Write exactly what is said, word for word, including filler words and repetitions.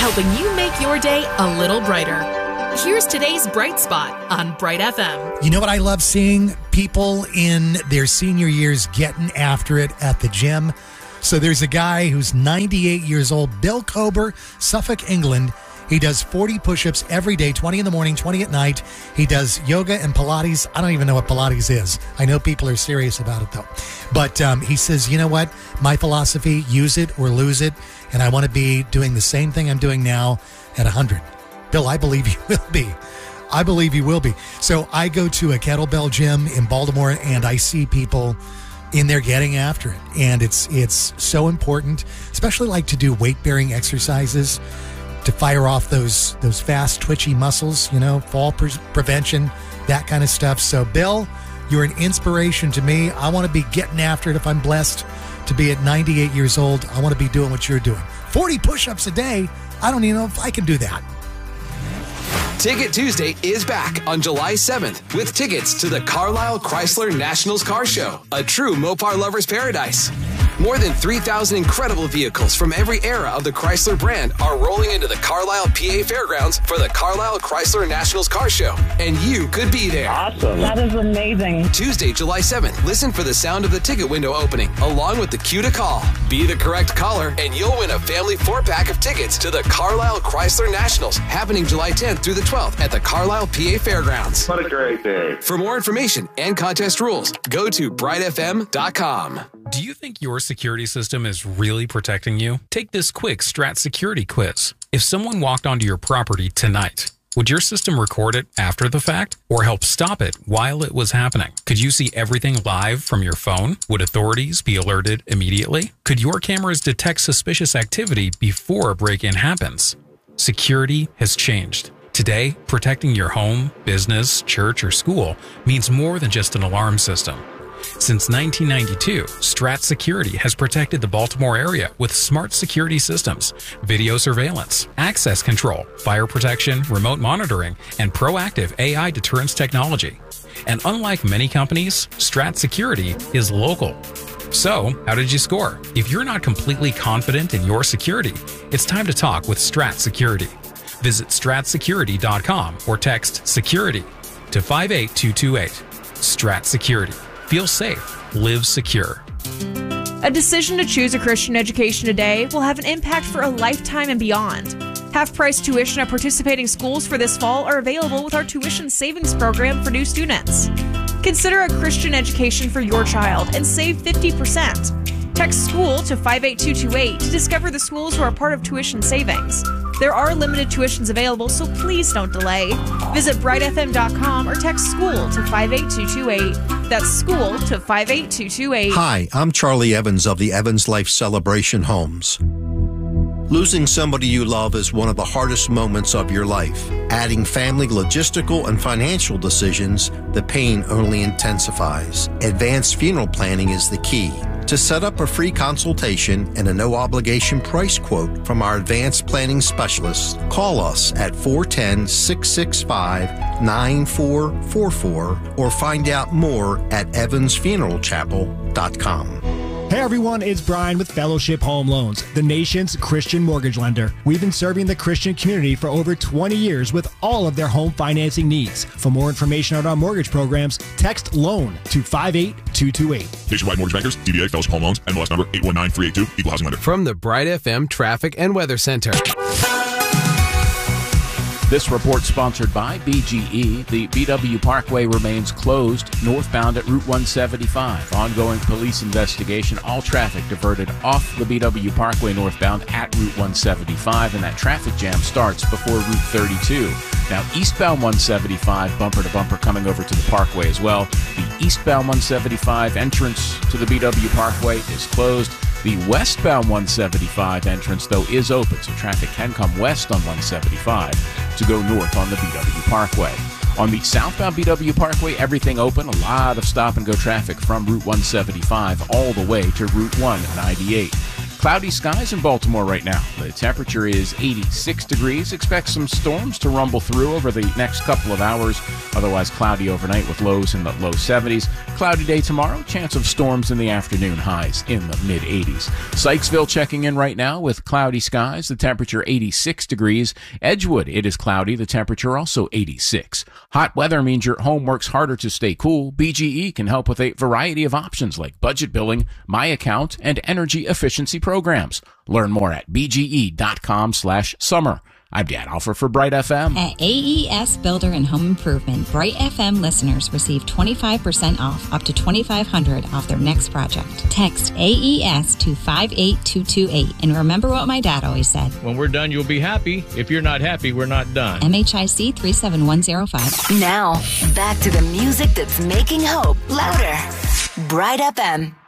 helping you make your day a little brighter. Here's today's Bright Spot on Bright F M. You know what I love seeing? People in their senior years getting after it at the gym. So there's a guy who's ninety-eight years old, Bill Kober, Suffolk, England. He does forty push-ups every day, twenty in the morning, twenty at night. He does yoga and Pilates. I don't even know what Pilates is. I know people are serious about it, though. But um, he says, you know what? My philosophy, use it or lose it. And I want to be doing the same thing I'm doing now at one hundred. Bill, I believe you will be. I believe you will be. So I go to a kettlebell gym in Baltimore, and I see people in there getting after it. And it's it's so important, especially like to do weight-bearing exercises to fire off those those fast, twitchy muscles, you know, fall pre- prevention, that kind of stuff. So, Bill, you're an inspiration to me. I want to be getting after it. If I'm blessed to be at ninety-eight years old, I want to be doing what you're doing. forty push-ups a day. I don't even know if I can do that. Ticket Tuesday is back on July seventh with tickets to the Carlisle Chrysler Nationals Car Show, a true Mopar lover's paradise. More than three thousand incredible vehicles from every era of the Chrysler brand are rolling into the Carlisle, P A Fairgrounds for the Carlisle Chrysler Nationals Car Show, and you could be there. Awesome. That is amazing. Tuesday, July seventh, listen for the sound of the ticket window opening, along with the cue to call. Be the correct caller, and you'll win a family four-pack of tickets to the Carlisle Chrysler Nationals, happening July tenth through the twelfth at the Carlisle, P A Fairgrounds. What a great day. For more information and contest rules, go to bright f m dot com. Do you think your security system is really protecting you? Take this quick Strat Security quiz. If someone walked onto your property tonight, would your system record it after the fact or help stop it while it was happening? Could you see everything live from your phone? Would authorities be alerted immediately? Could your cameras detect suspicious activity before a break-in happens? Security has changed. Today, protecting your home, business, church, or school means more than just an alarm system. Since nineteen ninety-two, Strat Security has protected the Baltimore area with smart security systems, video surveillance, access control, fire protection, remote monitoring, and proactive A I deterrence technology. And unlike many companies, Strat Security is local. So, how did you score? If you're not completely confident in your security, it's time to talk with Strat Security. Visit strat security dot com or text SECURITY to five eight two two eight. Strat Security. Feel safe. Live secure. A decision to choose a Christian education today will have an impact for a lifetime and beyond. Half-price tuition at participating schools for this fall are available with our tuition savings program for new students. Consider a Christian education for your child and save fifty percent. Text SCHOOL to five eight two two eight to discover the schools who are part of tuition savings. There are limited tuitions available, so please don't delay. Visit bright f m dot com or text SCHOOL to five eight two two eight. That's SCHOOL to five eight two two eight. Hi, I'm Charlie Evans of the Evans Life Celebration Homes. Losing somebody you love is one of the hardest moments of your life. Adding family logistical and financial decisions, the pain only intensifies. Advanced funeral planning is the key. To set up a free consultation and a no-obligation price quote from our advanced planning specialists, call us at four one zero, six six five, nine four four four or find out more at evans funeral chapel dot com. Hey everyone, it's Brian with Fellowship Home Loans, the nation's Christian mortgage lender. We've been serving the Christian community for over twenty years with all of their home financing needs. For more information on our mortgage programs, text LOAN to five eight two two eight. Nationwide Mortgage Bankers, D B A Fellowship Home Loans, N M L S number eight one nine three eight two, Equal Housing Lender. From the Bright F M Traffic and Weather Center. This report sponsored by B G E. The B W Parkway remains closed northbound at Route one seventy-five. Ongoing police investigation. All traffic diverted off the B W Parkway northbound at Route one seventy-five, and that traffic jam starts before Route thirty-two. Now, eastbound one seventy-five, bumper to bumper coming over to the Parkway as well. The eastbound one seventy-five entrance to the B W Parkway is closed. The westbound one seventy-five entrance, though, is open, so traffic can come west on one seventy-five to go north on the B W Parkway. On the southbound B W Parkway, everything open. A lot of stop-and-go traffic from Route one seventy-five all the way to Route one ninety-eight. Cloudy skies in Baltimore right now. The temperature is eighty-six degrees. Expect some storms to rumble through over the next couple of hours. Otherwise cloudy overnight with lows in the low seventies. Cloudy day tomorrow. Chance of storms in the afternoon. Highs in the mid-eighties. Sykesville checking in right now with cloudy skies. The temperature eighty-six degrees. Edgewood, it is cloudy. The temperature also eighty-six. Hot weather means your home works harder to stay cool. B G E can help with a variety of options like budget billing, My Account, and energy efficiency programs. Learn more at bge.com slash summer. I'm Dan Alfer for Bright F M. At A E S Builder and Home Improvement, Bright F M listeners receive twenty-five percent off, up to twenty-five hundred dollars off their next project. Text A E S to five eight two two eight. And remember what my dad always said. When we're done, you'll be happy. If you're not happy, we're not done. M H I C three seven one zero five. Now, back to the music that's making hope louder. Bright F M.